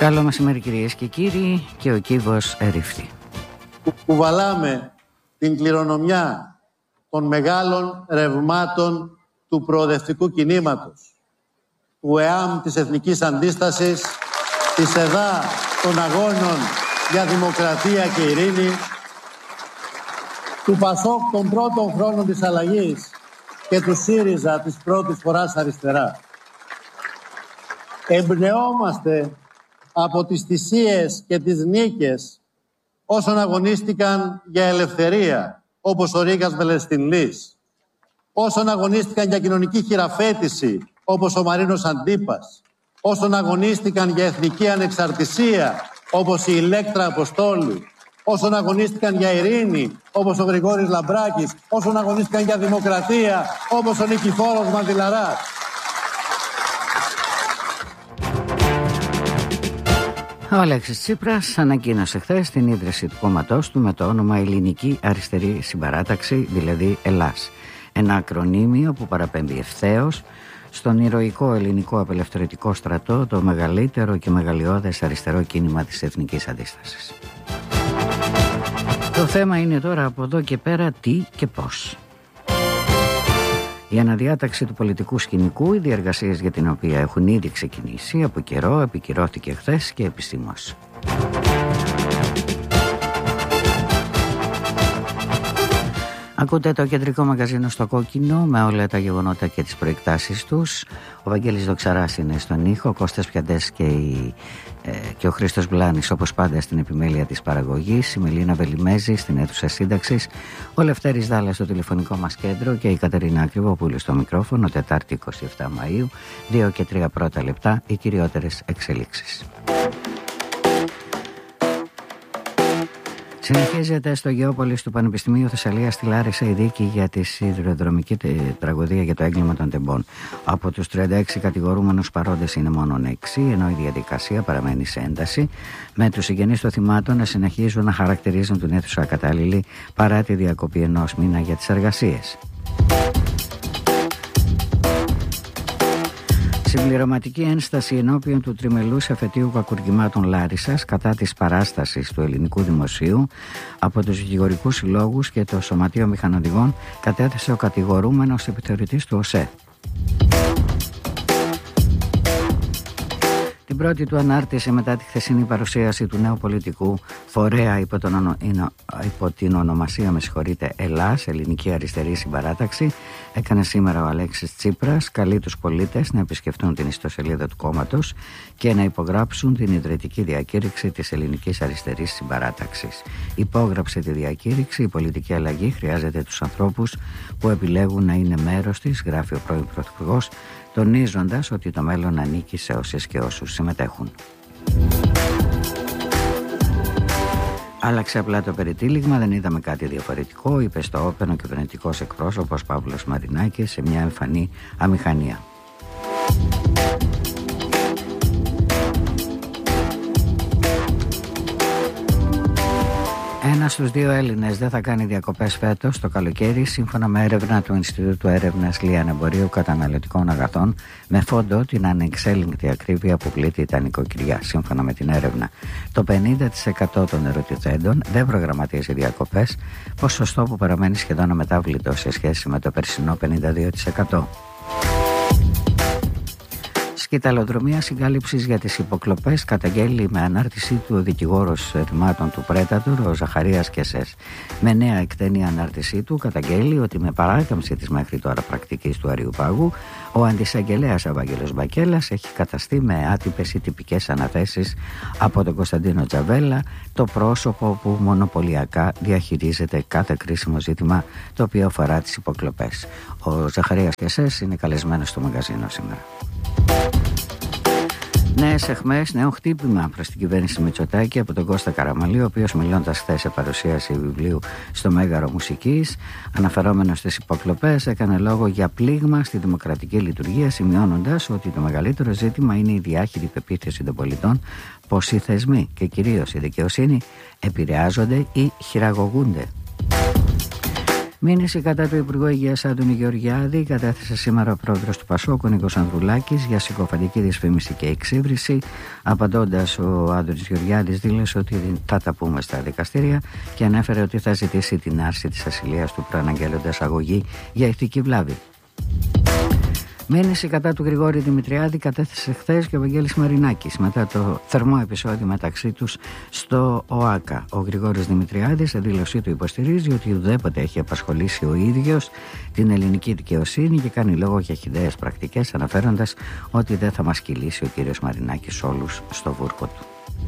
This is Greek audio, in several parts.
Καλό μεσημέρι κυρίες και κύριοι, και ο κύβος ερήφθη. Κουβαλάμε την κληρονομιά των μεγάλων ρευμάτων του προοδευτικού κινήματος, του ΕΑΜ της Εθνικής Αντίστασης, της ΕΔΑ των Αγώνων για Δημοκρατία και Ειρήνη, του ΠΑΣΟΚ των πρώτων χρόνων της αλλαγής και του ΣΥΡΙΖΑ της πρώτης φοράς αριστερά. Εμπνεόμαστε από τις θυσίες και τις νίκες όσων αγωνίστηκαν για ελευθερία, όπως ο Ρήγας Βελεστινλής, όσων αγωνίστηκαν για κοινωνική χειραφέτηση, όπως ο Μαρίνος Αντίπας, όσων αγωνίστηκαν για εθνική ανεξαρτησία, όπως η Ηλέκτρα Αποστόλου, όσων αγωνίστηκαν για ειρήνη, όπως ο Γρηγόρης Λαμπράκης, όσων αγωνίστηκαν για δημοκρατία, όπως ο Νικηφόρος Μαντιλαράς. Ο Αλέξης Τσίπρας ανακοίνωσε χθες την ίδρυση του κόμματός του με το όνομα Ελληνική Αριστερή Συμπαράταξη, δηλαδή ΕΛΑΣ. Ένα ακρονίμιο που παραπέμπει ευθέως στον ηρωικό ελληνικό απελευθερωτικό στρατό, το μεγαλύτερο και μεγαλειώδες αριστερό κίνημα της Εθνικής Αντίστασης. Το θέμα είναι τώρα από εδώ και πέρα τι και πώς. Η αναδιάταξη του πολιτικού σκηνικού, οι διεργασίες για την οποία έχουν ήδη ξεκινήσει από καιρό, επικυρώθηκε χθες και επισήμως. Ακούτε το κεντρικό μαγαζίνο στο κόκκινο με όλα τα γεγονότα και τις προεκτάσεις τους. Ο Βαγγέλης Δοξαράς είναι στον ήχο, ο Κώστας Πιαντές και ο Χρήστος Μπλάνης όπως πάντα στην επιμέλεια της παραγωγής, η Μελίνα Βελιμέζη στην αίθουσα σύνταξης, ο Λευτέρης Δάλλας στο τηλεφωνικό μας κέντρο και η Κατερίνα Ακριβοπούλου στο μικρόφωνο. Τετάρτη 27 Μαΐου, 2 και 3 πρώτα λεπτά, οι κυριότερες εξελίξεις. Συνεχίζεται στο Γεώπολης του Πανεπιστημίου Θεσσαλίας στη Λάρισα η δίκη για τη σιδηροδρομική τραγωδία για το έγκλημα των τεμπών. Από τους 36 κατηγορούμενους παρόντες είναι μόνο 6, ενώ η διαδικασία παραμένει σε ένταση, με τους συγγενείς των θυμάτων να συνεχίζουν να χαρακτηρίζουν την αίθουσα ακατάλληλη παρά τη διακοπή ενός μήνα για τις εργασίες. Συμπληρωματική ένσταση ενώπιον του τριμελούς εφετείου κακουργημάτων Λάρισσας κατά της παράστασης του ελληνικού δημοσίου από τους δικηγορικούς συλλόγους και το Σωματείο Μηχανοδηγών κατέθεσε ο κατηγορούμενος επιθεωρητής του ΟΣΕ. Την πρώτη του ανάρτηση μετά τη χθεσινή παρουσίαση του νέου πολιτικού φορέα υπό την ονομασία ΕΛΑΣ, Ελληνική Αριστερή Συμπαράταξη, έκανε σήμερα ο Αλέξης Τσίπρας. Καλεί τους πολίτες να επισκεφτούν την ιστοσελίδα του κόμματος και να υπογράψουν την ιδρυτική διακήρυξη της Ελληνικής Αριστερής Συμπαράταξης. Υπόγραψε τη διακήρυξη. Η πολιτική αλλαγή χρειάζεται τους ανθρώπους που επιλέγουν να είναι μέρος της, γράφει ο πρώην Πρωθυπουργός, τονίζοντας ότι το μέλλον ανήκει σε όσες και όσους συμμετέχουν. Άλλαξε απλά το περιτύλιγμα, δεν είδαμε κάτι διαφορετικό, είπε στο Όπεν ο κυβερνητικός εκπρόσωπος Παύλος Μαρινάκης σε μια εμφανή αμηχανία. Ένας στους 2 Έλληνες δεν θα κάνει διακοπές φέτος το καλοκαίρι, σύμφωνα με έρευνα του Ινστιτούτου Έρευνας Λιανεμπορίου Καταναλωτικών Αγαθών, με φόντο την ανεξέλεγκτη ακρίβεια που πλήττει τα νοικοκυριά. Σύμφωνα με την έρευνα, το 50% των ερωτηθέντων δεν προγραμματίζει διακοπές, ποσοστό που παραμένει σχεδόν αμετάβλητο σε σχέση με το περσινό 52%. Σκηταλοδρομία συγκάλυψης για τις υποκλοπές καταγγέλει με ανάρτησή του ο δικηγόρος ρημάτων του Πρέτατορ, ο Ζαχαρίας Κεσές. Με νέα εκτενή ανάρτησή του καταγγέλει ότι με παράκαμψη της μέχρι τώρα πρακτικής του Αριουπάγου, ο αντισαγγελέας Ευάγγελος Μπακέλας έχει καταστεί με άτυπες ή τυπικές αναθέσεις από τον Κωνσταντίνο Τζαβέλα, το πρόσωπο που μονοπωλιακά διαχειρίζεται κάθε κρίσιμο ζήτημα το οποίο αφορά τις υποκλοπές. Ο Ζαχαρίας Κεσές είναι καλεσμένος στο μαγαζίνο σήμερα. Νέες αιχμές, νέο χτύπημα προς την κυβέρνηση Μητσοτάκη από τον Κώστα Καραμανλή, ο οποίος μιλώντας χθες σε παρουσίαση βιβλίου στο Μέγαρο Μουσικής, αναφερόμενος στις υποκλοπές, έκανε λόγο για πλήγμα στη δημοκρατική λειτουργία, σημειώνοντας ότι το μεγαλύτερο ζήτημα είναι η διάχυτη πεποίθηση των πολιτών πως οι θεσμοί και κυρίως η δικαιοσύνη επηρεάζονται ή χειραγωγούνται. Μήνυση κατά του Υπουργού Υγείας Άντωνη Γεωργιάδη κατέθεσε σήμερα ο πρόεδρος του ΠΑΣΟΚ, ο Νίκος Ανδρουλάκης, για συκοφαντική δυσφήμιση και εξύβριση. Απαντώντας, ο Άντωνης Γεωργιάδης δήλωσε ότι θα τα πούμε στα δικαστήρια και ανέφερε ότι θα ζητήσει την άρση της ασυλίας του προαναγγέλλοντας αγωγή για ηθική βλάβη. Μήνυση κατά του Γρηγόρη Δημητριάδη κατέθεσε χθες και ο Βαγγέλης Μαρινάκης μετά το θερμό επεισόδιο μεταξύ τους στο ΟΑΚΑ. Ο Γρηγόρης Δημητριάδης σε δήλωσή του υποστηρίζει ότι ουδέποτε έχει απασχολήσει ο ίδιος την ελληνική δικαιοσύνη και κάνει λόγο για χυδαίες πρακτικές, αναφέροντας ότι δεν θα μας κυλήσει ο κύριος Μαρινάκης όλους στο βούρκο του.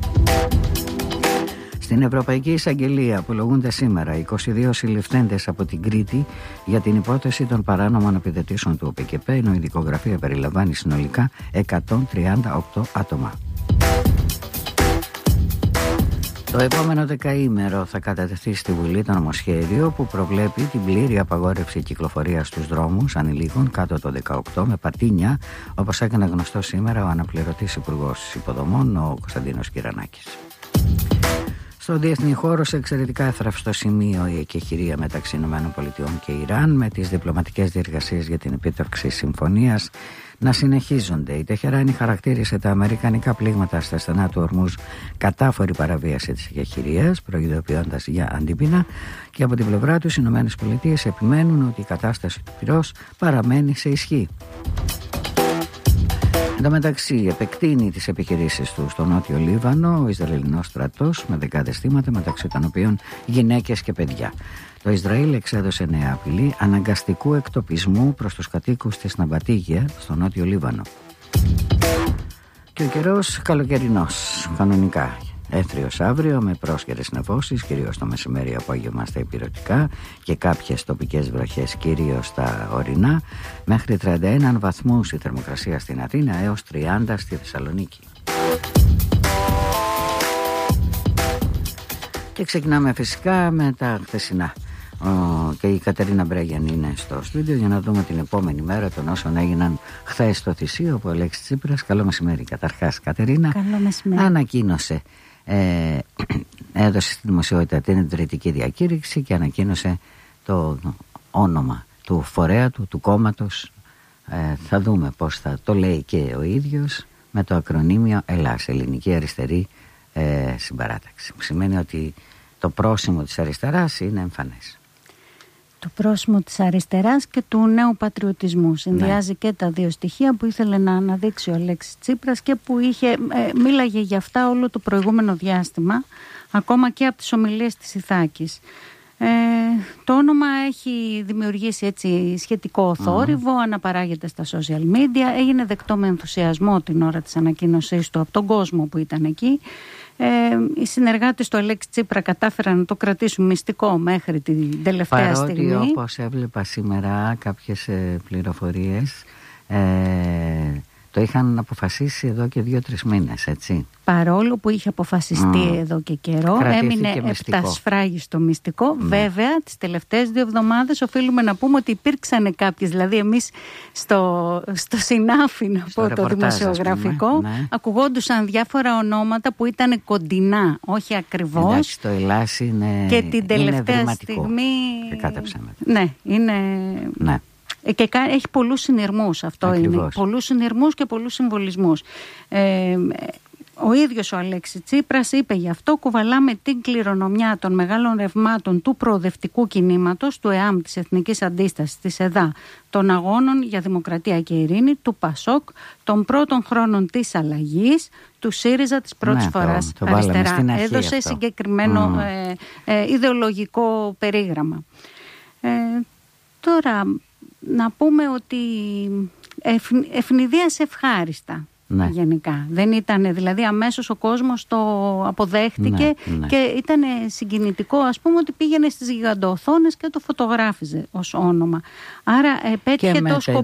Στην Ευρωπαϊκή Εισαγγελία απολογούνται σήμερα 22 συλληφθέντες από την Κρήτη για την υπόθεση των παράνομων επιδοτήσεων του ΟΠΚΠ, ενώ η δικογραφία περιλαμβάνει συνολικά 138 άτομα. Το επόμενο δεκαήμερο θα κατατεθεί στη Βουλή το νομοσχέδιο που προβλέπει την πλήρη απαγόρευση κυκλοφορίας στους δρόμους ανηλίκων κάτω το 18 με πατίνια, όπως έκανε γνωστό σήμερα ο αναπληρωτής Υπουργός Υποδομών, ο Κωνσταντίνος Κυρανάκης. Στο διεθνή χώρο, σε εξαιρετικά εύθραυστο σημείο η εκεχηρία μεταξύ ΗΠΑ και Ιράν, με τις διπλωματικές διεργασίες για την επίτευξη συμφωνίας να συνεχίζονται. Η Τεχεράνη χαρακτήρισε τα αμερικανικά πλήγματα στα στενά του Ορμούζ κατάφορη παραβίαση της εκεχηρίας, προειδοποιώντας για αντίπεινα, και από την πλευρά τους οι ΗΠΑ επιμένουν ότι η κατάσταση του πυρός παραμένει σε ισχύ. Εν τω μεταξύ, επεκτείνει τις επιχειρήσεις του στο νότιο Λίβανο ο Ισραηλινός στρατός με δεκάδες θύματα, μεταξύ των οποίων γυναίκες και παιδιά. Το Ισραήλ εξέδωσε νέα απειλή αναγκαστικού εκτοπισμού προς τους κατοίκους της Ναμπατίγια στο νότιο Λίβανο. Και ο καιρός καλοκαιρινός, κανονικά. Έθριος αύριο με πρόσχερες νεφώσεις, κυρίως το μεσημέρι απόγευμα στα ηπειρωτικά και κάποιες τοπικές βροχές κυρίως στα ορεινά. Μέχρι 31 βαθμούς η θερμοκρασία στην Αθήνα έως 30 στη Θεσσαλονίκη. Και ξεκινάμε φυσικά με τα χθεσινά. Και η Κατερίνα Μπρέγιαν είναι στο στούντιο για να δούμε την επόμενη μέρα των όσων έγιναν χθες στο Θησίο, όπου ο Αλέξης Τσίπρας, καλό μεσημέρι καταρχάς Κατερίνα, καλό μεσημέρι, ανακοίνωσε, έδωσε στη δημοσιότητα την ιδρυτική διακήρυξη και ανακοίνωσε το όνομα του φορέα του κόμματος. Θα δούμε πώς θα το λέει και ο ίδιος, με το ακρονίμιο ΕΛΑΣ, Ελληνική Αριστερή Συμπαράταξη, που σημαίνει ότι το πρόσημο της αριστεράς είναι εμφανές. Το πρόσημο της αριστεράς και του νέου πατριωτισμού. Συνδυάζει και τα δύο στοιχεία που ήθελε να αναδείξει ο Αλέξης Τσίπρας και που μίλαγε για αυτά όλο το προηγούμενο διάστημα, ακόμα και από τις ομιλίες της Ιθάκης. Το όνομα έχει δημιουργήσει έτσι σχετικό θόρυβο, αναπαράγεται στα social media, έγινε δεκτό με ενθουσιασμό την ώρα της ανακοίνωσής του από τον κόσμο που ήταν εκεί. Οι συνεργάτες του Αλέξη Τσίπρα κατάφεραν να το κρατήσουν μυστικό μέχρι την τελευταία στιγμή. Παρότι, όπως έβλεπα σήμερα κάποιες πληροφορίες, το είχαν αποφασίσει εδώ και 2-3 μήνες, έτσι. Παρόλο που είχε αποφασιστεί εδώ και καιρό, έμεινε επτασφράγιστο μυστικό. Ναι. Βέβαια, τις τελευταίες 2 εβδομάδες οφείλουμε να πούμε ότι υπήρξαν κάποιες. Δηλαδή, εμείς στο συνάφι, να πω, το δημοσιογραφικό, ακουγόντουσαν διάφορα ονόματα που ήταν κοντινά, όχι ακριβώς. Εντάξει, το ΕΛΑΣ είναι. Και την τελευταία στιγμή. Ναι, είναι. Ναι. Και έχει πολλούς συνειρμούς, αυτό. Ακριβώς. Είναι. Πολλούς συνειρμούς και πολλούς συμβολισμούς. Ο ίδιος ο Αλέξης Τσίπρας είπε γι' αυτό: κουβαλάμε την κληρονομιά των μεγάλων ρευμάτων του προοδευτικού κινήματος, του ΕΑΜ, της Εθνικής Αντίστασης, της ΕΔΑ, των αγώνων για δημοκρατία και ειρήνη, του ΠΑΣΟΚ, των πρώτων χρόνων της αλλαγής, του ΣΥΡΙΖΑ της πρώτης φοράς αριστερά. Έδωσε αυτό συγκεκριμένο ιδεολογικό περίγραμμα. Τώρα, να πούμε ότι ευνηδίασε ευχάριστα. Ναι. Γενικά. Δεν ήταν, δηλαδή αμέσως ο κόσμος το αποδέχτηκε, και ήταν συγκινητικό, ας πούμε, ότι πήγαινε στις γιγαντοοθόνες και το φωτογράφιζε ως όνομα. Άρα πέτυχε το σκοπό